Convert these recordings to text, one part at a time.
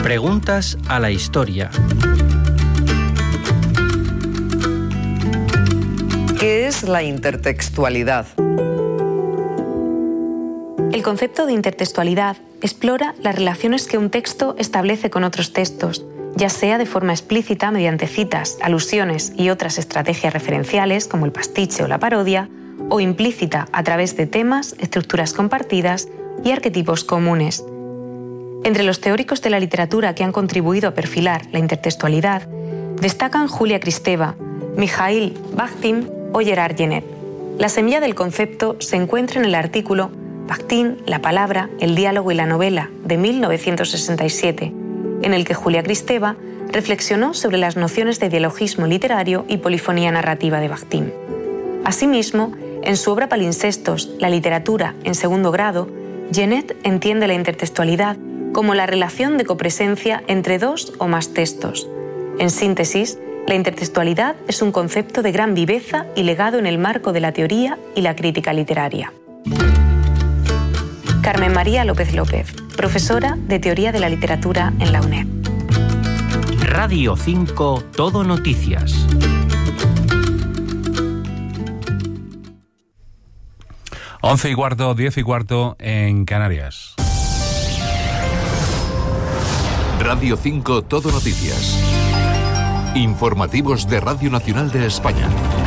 Preguntas a la historia. ¿Qué es la intertextualidad? El concepto de intertextualidad explora las relaciones que un texto establece con otros textos, ya sea de forma explícita mediante citas, alusiones y otras estrategias referenciales como el pastiche o la parodia, o implícita a través de temas, estructuras compartidas y arquetipos comunes. Entre los teóricos de la literatura que han contribuido a perfilar la intertextualidad destacan Julia Kristeva, Mikhail Bakhtin o Gerard Genette. La semilla del concepto se encuentra en el artículo Bakhtin, la palabra, el diálogo y la novela de 1967, en el que Julia Kristeva reflexionó sobre las nociones de dialogismo literario y polifonía narrativa de Bakhtin. Asimismo, en su obra Palincestos, la literatura en segundo grado, Genette entiende la intertextualidad como la relación de copresencia entre dos o más textos. En síntesis, la intertextualidad es un concepto de gran viveza y legado en el marco de la teoría y la crítica literaria. Carmen María López López, profesora de Teoría de la Literatura en la UNED. Radio 5 Todo Noticias. 11:15, 10:15 en Canarias. Radio 5 Todo Noticias. Informativos de Radio Nacional de España.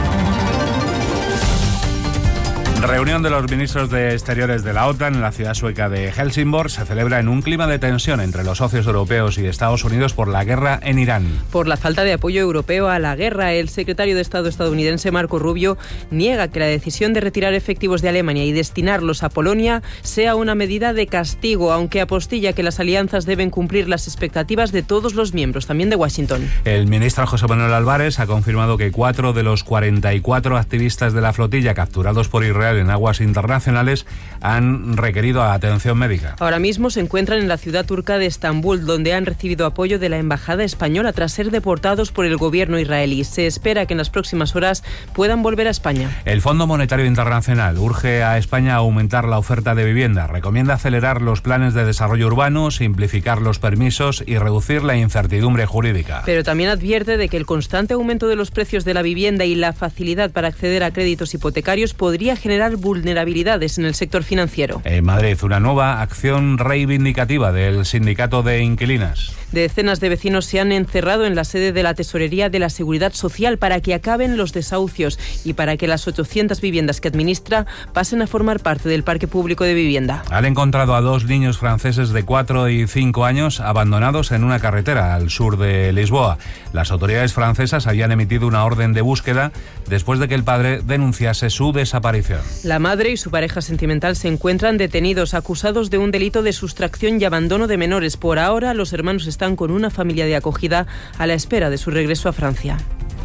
Reunión de los ministros de Exteriores de la OTAN en la ciudad sueca de Helsingborg se celebra en un clima de tensión entre los socios europeos y Estados Unidos por la guerra en Irán. Por la falta de apoyo europeo a la guerra, el secretario de Estado estadounidense Marco Rubio niega que la decisión de retirar efectivos de Alemania y destinarlos a Polonia sea una medida de castigo, aunque apostilla que las alianzas deben cumplir las expectativas de todos los miembros, también de Washington. El ministro José Manuel Álvarez ha confirmado que 4 de los 44 activistas de la flotilla capturados por Israel en aguas internacionales han requerido atención médica. Ahora mismo se encuentran en la ciudad turca de Estambul, donde han recibido apoyo de la embajada española tras ser deportados por el gobierno israelí. Se espera que en las próximas horas puedan volver a España. El Fondo Monetario Internacional urge a España a aumentar la oferta de vivienda. Recomienda acelerar los planes de desarrollo urbano, simplificar los permisos y reducir la incertidumbre jurídica. Pero también advierte de que el constante aumento de los precios de la vivienda y la facilidad para acceder a créditos hipotecarios podría generar vulnerabilidades en el sector financiero. En Madrid, una nueva acción reivindicativa del sindicato de inquilinas. Decenas de vecinos se han encerrado en la sede de la Tesorería de la Seguridad Social para que acaben los desahucios y para que las 800 viviendas que administra pasen a formar parte del parque público de vivienda. Han encontrado a 2 niños franceses de 4 y 5 años abandonados en una carretera al sur de Lisboa. Las autoridades francesas habían emitido una orden de búsqueda después de que el padre denunciase su desaparición. La madre y su pareja sentimental se encuentran detenidos, acusados de un delito de sustracción y abandono de menores. Por ahora, los hermanos están con una familia de acogida a la espera de su regreso a Francia.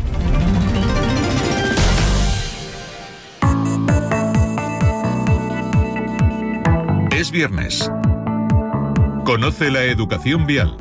Es viernes. Conoce la educación vial.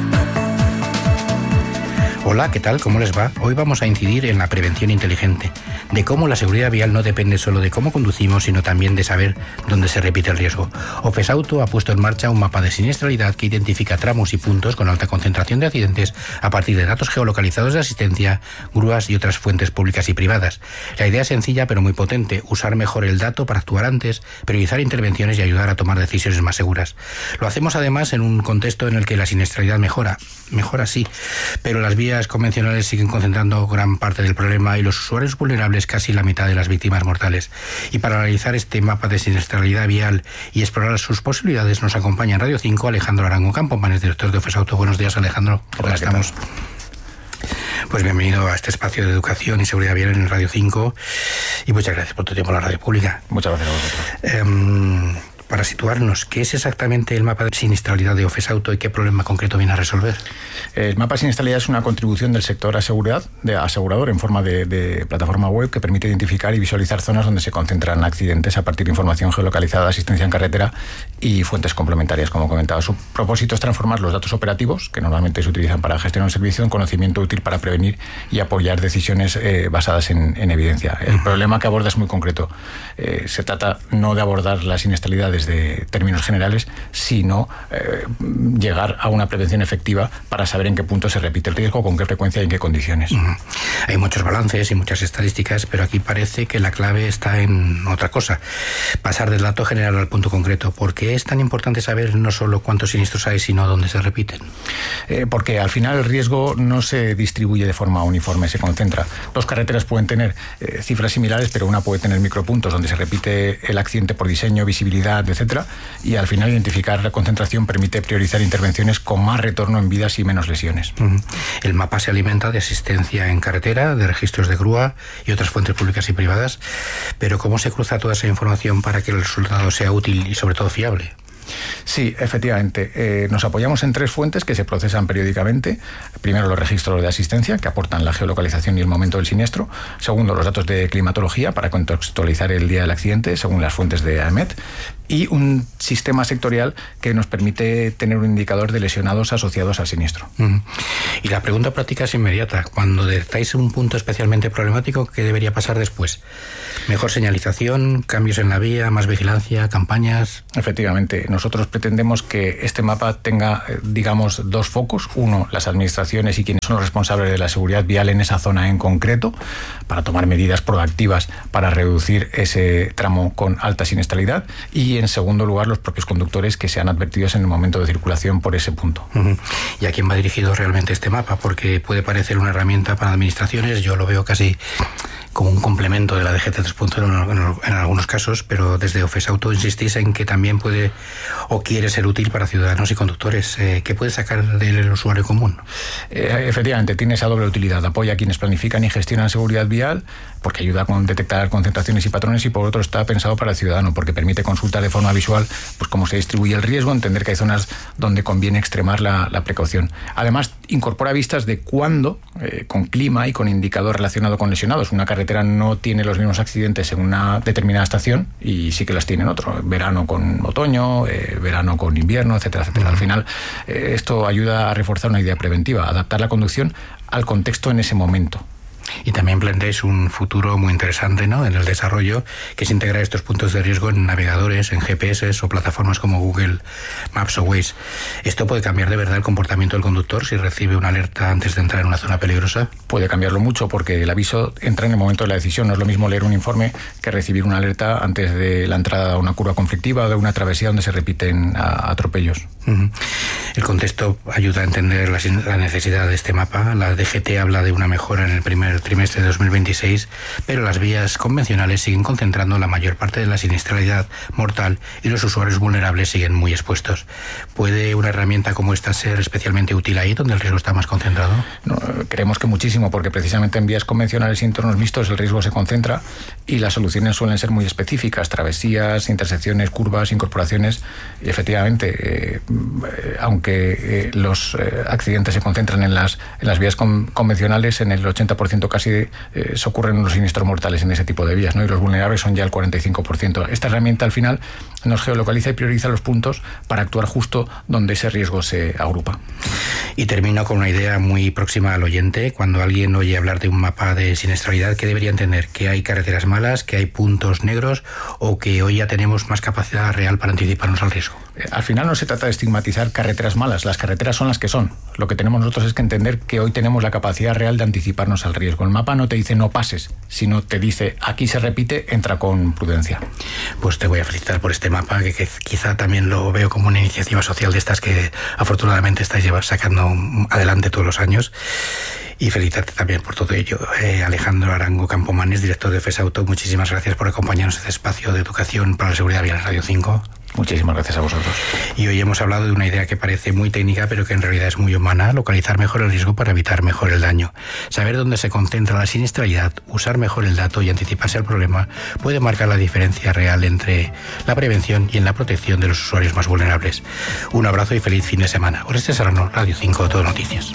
Hola, ¿qué tal? ¿Cómo les va? Hoy vamos a incidir en la prevención inteligente, de cómo la seguridad vial no depende solo de cómo conducimos, sino también de saber dónde se repite el riesgo. Ofesauto ha puesto en marcha un mapa de siniestralidad que identifica tramos y puntos con alta concentración de accidentes a partir de datos geolocalizados de asistencia, grúas y otras fuentes públicas y privadas. La idea es sencilla pero muy potente: usar mejor el dato para actuar antes, priorizar intervenciones y ayudar a tomar decisiones más seguras. Lo hacemos además en un contexto en el que la siniestralidad mejora sí, pero las vías convencionales siguen concentrando gran parte del problema y los usuarios vulnerables casi la mitad de las víctimas mortales. Y para analizar este mapa de siniestralidad vial y explorar sus posibilidades nos acompaña en Radio 5 Alejandro Arango Campomanes, director de Ofesauto. Buenos días, Alejandro. Hola, estamos. Pues bienvenido a este espacio de educación y seguridad vial en Radio 5 y muchas gracias por tu tiempo en la radio pública. Muchas gracias a vosotros. Para situarnos, ¿qué es exactamente el mapa de siniestralidad de Ofesauto y qué problema concreto viene a resolver? El mapa de siniestralidad es una contribución del sector asegurador en forma de plataforma web que permite identificar y visualizar zonas donde se concentran accidentes a partir de información geolocalizada, asistencia en carretera y fuentes complementarias, como comentaba. Su propósito es transformar los datos operativos, que normalmente se utilizan para gestionar un servicio, en conocimiento útil para prevenir y apoyar decisiones basadas en evidencia. El problema que aborda es muy concreto. Se trata no de abordar la siniestralidad desde términos generales, sino llegar a una prevención efectiva para saber en qué punto se repite el riesgo, con qué frecuencia y en qué condiciones. Hay muchos balances y muchas estadísticas, pero aquí parece que la clave está en otra cosa: pasar del dato general al punto concreto. ¿Por qué es tan importante saber no solo cuántos siniestros hay, sino dónde se repiten? Porque al final el riesgo no se distribuye de forma uniforme, se concentra. Dos carreteras pueden tener cifras similares, pero una puede tener micropuntos donde se repite el accidente por diseño, visibilidad, etcétera, y al final identificar la concentración permite priorizar intervenciones con más retorno en vidas y menos lesiones. El mapa se alimenta de asistencia en carretera, de registros de grúa y otras fuentes públicas y privadas, pero ¿cómo se cruza toda esa información para que el resultado sea útil y sobre todo fiable? Sí, efectivamente. Nos apoyamos en 3 fuentes que se procesan periódicamente. Primero, los registros de asistencia, que aportan la geolocalización y el momento del siniestro. Segundo, los datos de climatología, para contextualizar el día del accidente, según las fuentes de AEMET. Y un sistema sectorial que nos permite tener un indicador de lesionados asociados al siniestro. Y la pregunta práctica es inmediata. Cuando detectáis un punto especialmente problemático, ¿qué debería pasar después? ¿Mejor señalización, cambios en la vía, más vigilancia, campañas? Efectivamente, nosotros pretendemos que este mapa tenga, digamos, 2 focos. Uno, las administraciones y quienes son los responsables de la seguridad vial en esa zona en concreto, para tomar medidas proactivas para reducir ese tramo con alta siniestralidad. Y en segundo lugar, los propios conductores que sean advertidos en el momento de circulación por ese punto. ¿Y a quién va dirigido realmente este mapa? Porque puede parecer una herramienta para administraciones, yo lo veo casi como un complemento de la DGT 3.0 en algunos casos, pero desde Ofesauto insistís en que también puede o quiere ser útil para ciudadanos y conductores. ¿Qué puede sacar del usuario común? Efectivamente, tiene esa doble utilidad. Apoya a quienes planifican y gestionan seguridad vial, porque ayuda a detectar concentraciones y patrones, y por otro está pensado para el ciudadano, porque permite consultar de forma visual pues cómo se distribuye el riesgo, entender que hay zonas donde conviene extremar la precaución. Además, incorpora vistas de cuándo, con clima y con indicador relacionado con lesionados. Una carretera no tiene los mismos accidentes en una determinada estación y sí que las tiene en otro. Verano con otoño, verano con invierno, etcétera, etcétera. Al final, esto ayuda a reforzar una idea preventiva, adaptar la conducción al contexto en ese momento. Y también planteáis un futuro muy interesante, ¿no?, en el desarrollo, que es integrar estos puntos de riesgo en navegadores, en GPS o plataformas como Google Maps o Waze. ¿Esto puede cambiar de verdad el comportamiento del conductor si recibe una alerta antes de entrar en una zona peligrosa? Puede cambiarlo mucho, porque el aviso entra en el momento de la decisión. No es lo mismo leer un informe que recibir una alerta antes de la entrada a una curva conflictiva o de una travesía donde se repiten atropellos. El contexto ayuda a entender la necesidad de este mapa. La DGT habla de una mejora en el primer trimestre de 2026, pero las vías convencionales siguen concentrando la mayor parte de la siniestralidad mortal y los usuarios vulnerables siguen muy expuestos. ¿Puede una herramienta como esta ser especialmente útil ahí, donde el riesgo está más concentrado? No, creemos que muchísimo, porque precisamente en vías convencionales y entornos mixtos el riesgo se concentra y las soluciones suelen ser muy específicas: travesías, intersecciones, curvas, incorporaciones. Y efectivamente, aunque los accidentes se concentran en las vías convencionales, en el 80% casi se ocurren los siniestros mortales en ese tipo de vías, ¿no? Y los vulnerables son ya el 45%. Esta herramienta al final nos geolocaliza y prioriza los puntos para actuar justo donde ese riesgo se agrupa. Y termino con una idea muy próxima al oyente. Cuando alguien oye hablar de un mapa de siniestralidad, ¿qué debería entender? ¿Que hay carreteras malas, que hay puntos negros, o que hoy ya tenemos más capacidad real para anticiparnos al riesgo? Al final no se trata de estigmatizar carreteras malas. Las carreteras son las que son. Lo que tenemos nosotros es que entender que hoy tenemos la capacidad real de anticiparnos al riesgo. El mapa no te dice no pases, sino te dice aquí se repite, entra con prudencia. Pues te voy a felicitar por este mapa, que quizá también lo veo como una iniciativa social de estas que afortunadamente estáis sacando adelante todos los años. Y felicitarte también por todo ello. Alejandro Arango Campomanes, director de Ofesauto, muchísimas gracias por acompañarnos en este espacio de educación para la seguridad vial en Radio 5. Muchísimas gracias a vosotros. Y hoy hemos hablado de una idea que parece muy técnica, pero que en realidad es muy humana: localizar mejor el riesgo para evitar mejor el daño. Saber dónde se concentra la siniestralidad, usar mejor el dato y anticiparse al problema puede marcar la diferencia real entre la prevención y en la protección de los usuarios más vulnerables. Un abrazo y feliz fin de semana. Oreste Serrano, Radio 5, Todo Noticias.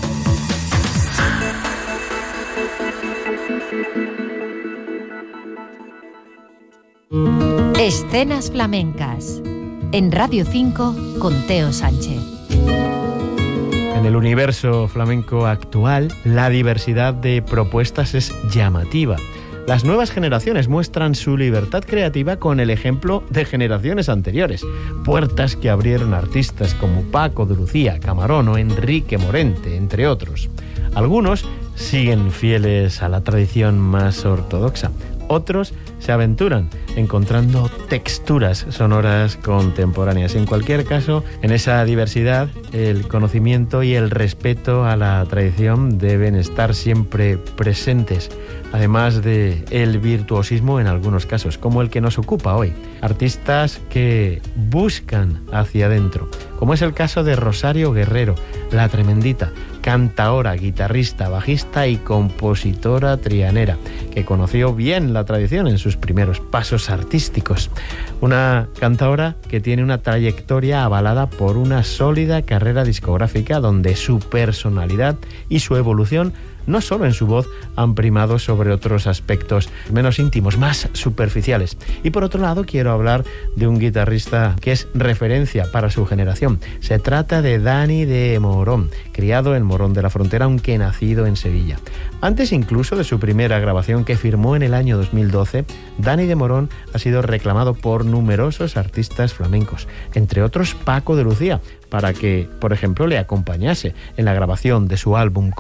Escenas flamencas en Radio 5 con Teo Sánchez. En el universo flamenco actual, la diversidad de propuestas es llamativa. Las nuevas generaciones muestran su libertad creativa con el ejemplo de generaciones anteriores. Puertas que abrieron artistas como Paco de Lucía, Camarón o Enrique Morente, entre otros. Algunos siguen fieles a la tradición más ortodoxa. Otros se aventuran encontrando texturas sonoras contemporáneas. En cualquier caso, en esa diversidad, el conocimiento y el respeto a la tradición deben estar siempre presentes, además de el virtuosismo en algunos casos, como el que nos ocupa hoy. Artistas que buscan hacia adentro, como es el caso de Rosario Guerrero, la tremendita, cantaora, guitarrista, bajista y compositora trianera, que conoció bien la tradición en sus primeros pasos artísticos. Una cantaora que tiene una trayectoria avalada por una sólida carrera discográfica donde su personalidad y su evolución, no solo en su voz, han primado sobre otros aspectos menos íntimos, más superficiales. Y por otro lado, quiero hablar de un guitarrista que es referencia para su generación. Se trata de Dani de Morón, criado en Morón de la Frontera, aunque nacido en Sevilla. Antes incluso de su primera grabación, que firmó en el año 2012, Dani de Morón ha sido reclamado por numerosos artistas flamencos, entre otros Paco de Lucía, para que, por ejemplo, le acompañase en la grabación de su álbum